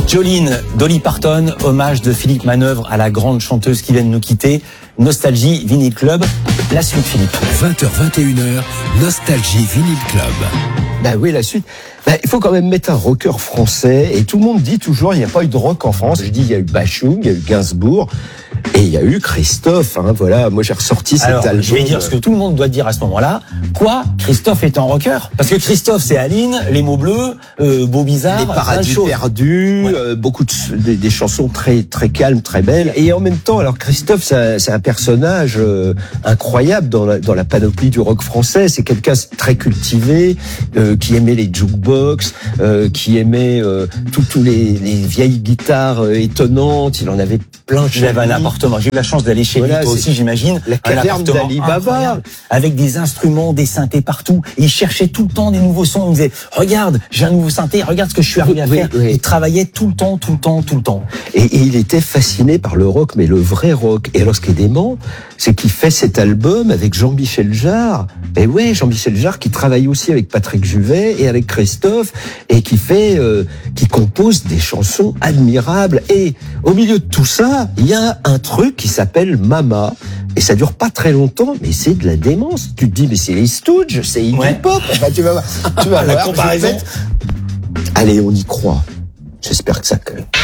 Jolene, Dolly Parton, hommage de Philippe Manœuvre à la grande chanteuse qui vient de nous quitter. Nostalgie, Vinyl Club. La suite, Philippe. 20h, 21h, Nostalgie, Vinyl Club. Ben oui, la suite. Il faut quand même mettre un rocker français. Et tout le monde dit toujours, il n'y a pas eu de rock en France. Je dis, il y a eu Bachung, il y a eu Gainsbourg. Et il y a eu Christophe, voilà. Moi, j'ai ressorti cet album. Je vais dire ce que tout le monde doit dire à ce moment-là. Quoi? Christophe est un rocker? Parce que Christophe, c'est Aline, Les mots bleus, Beau Bizarre, Les paradis perdus, beaucoup des chansons très, très calmes, très belles. Et en même temps, alors Christophe, c'est un personnage incroyable dans la panoplie du rock français. C'est quelqu'un très cultivé, qui aimait les jukebox, qui aimait tous les vieilles guitares étonnantes. Il en avait plein. J'avais un appartement. J'ai eu la chance d'aller chez lui, toi aussi, j'imagine. La caverne d'Ali Baba. Avec des instruments, des synthés partout. Et il cherchait tout le temps des nouveaux sons. Il me disait, regarde, j'ai un nouveau synthé, regarde ce que je suis arrivé à faire. Oui. Il travaillait tout le temps. Et il était fasciné par le rock, mais le vrai rock. Et alors, ce qui est dément, c'est qu'il fait cet album avec Jean-Michel Jarre. Et ouais, Jean-Michel Jarre qui travaille aussi avec Patrick Juvet et avec Christophe et qui compose des chansons admirables. Et au milieu de tout ça, il y a un truc qui s'appelle Mama. Et ça dure pas très longtemps, mais c'est de la démence. Tu te dis, mais c'est les Stooges, c'est Iggy Pop. Enfin, tu vas la voir. comparaison. Allez, on y croit. J'espère que ça colle.